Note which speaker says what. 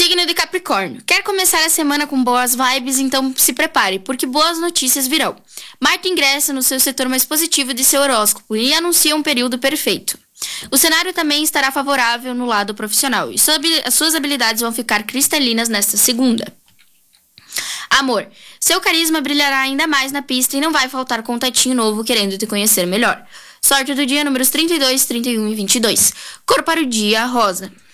Speaker 1: Signo de Capricórnio. Quer começar a semana com boas vibes? Então se prepare, porque boas notícias virão. Marte ingressa no seu setor mais positivo de seu horóscopo e anuncia um período perfeito. O cenário também estará favorável no lado profissional e suas habilidades vão ficar cristalinas nesta segunda. Amor. Seu carisma brilhará ainda mais na pista e não vai faltar contatinho novo querendo te conhecer melhor. Sorte do dia, números 32, 31 e 22. Cor para o dia, rosa.